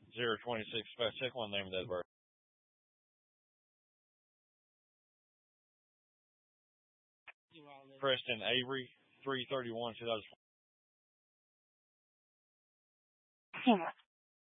026 check one name of that bird. Preston Avery, 331, 2020.